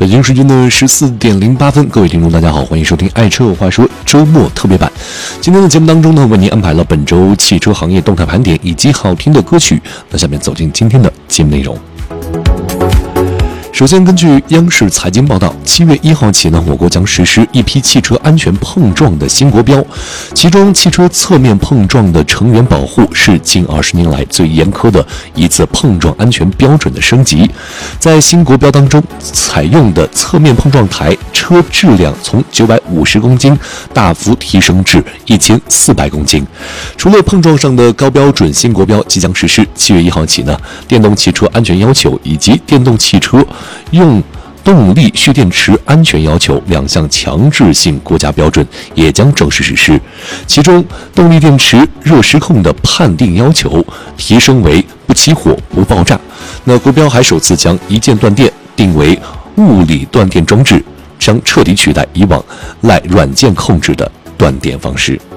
北京时间的14:08，各位听众大家好，欢迎收听爱车有话说周末特别版。今天的节目当中呢，为您安排了本周汽车行业动态盘点以及好听的歌曲。那下面走进今天的节目内容。首先，根据央视财经报道，7月1号起呢，我国将实施一批汽车安全碰撞的新国标，其中汽车侧面碰撞的成员保护是近20年来最严苛的一次碰撞安全标准的升级。在新国标当中，采用的侧面碰撞台车质量从950公斤大幅提升至1400公斤。除了碰撞上的高标准新国标即将实施，7月1号起呢，电动汽车安全要求以及电动汽车用动力蓄电池安全要求2项强制性国家标准也将正式实施。其中，动力电池热失控的判定要求提升为不起火、不爆炸。那国标还首次将一键断电定为物理断电装置，将彻底取代以往赖软件控制的断电方式。